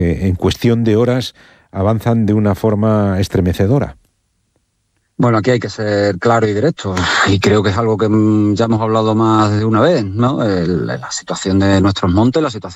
en cuestión de horas avanzan de una forma estremecedora. Bueno, aquí hay que ser claro y directo, y creo que es algo que ya hemos hablado más de una vez, ¿no? La situación de nuestros montes, la situación